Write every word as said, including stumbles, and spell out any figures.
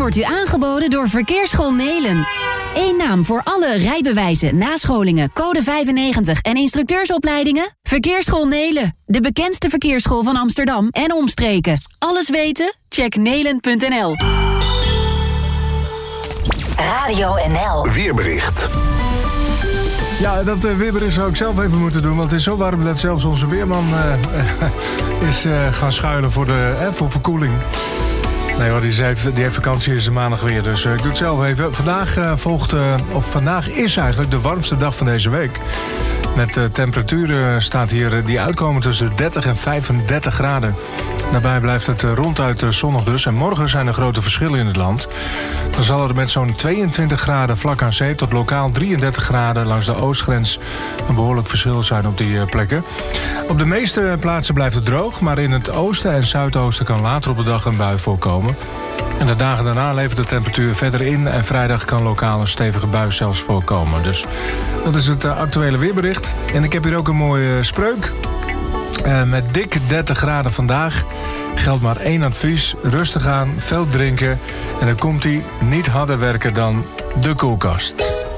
wordt u aangeboden door Verkeersschool Nelen. Eén naam voor alle rijbewijzen, nascholingen, code vijfennegentig en instructeursopleidingen? Verkeersschool Nelen, de bekendste verkeersschool van Amsterdam en omstreken. Alles weten? Check nelen punt n l. Radio N L. Weerbericht. Ja, dat uh, weerbericht zou ik zelf even moeten doen, want het is zo warm dat zelfs onze weerman uh, is uh, gaan schuilen voor, de, uh, voor verkoeling. Nee hoor, die, heeft, die heeft vakantie, is maandag weer, dus uh, ik doe het zelf even. Vandaag uh, volgt, uh, of vandaag is eigenlijk de warmste dag van deze week. Met uh, temperaturen staat hier uh, die uitkomen tussen dertig en vijfendertig graden. Daarbij blijft het uh, ronduit uh, zonnig dus. En morgen zijn er grote verschillen in het land. Dan zal er met zo'n tweeëntwintig graden vlak aan zee tot lokaal drieëndertig graden langs de oostgrens een behoorlijk verschil zijn op die uh, plekken. Op de meeste plaatsen blijft het droog, maar in het oosten en zuidoosten kan later op de dag een bui voorkomen. En de dagen daarna levert de temperatuur verder in en vrijdag kan lokaal een stevige bui zelfs voorkomen. Dus dat is het uh, actuele weerbericht. En ik heb hier ook een mooie uh, spreuk. Uh, met dik dertig graden vandaag geldt maar één advies. Rustig aan, veel drinken. En dan komt hij niet harder werken dan de koelkast.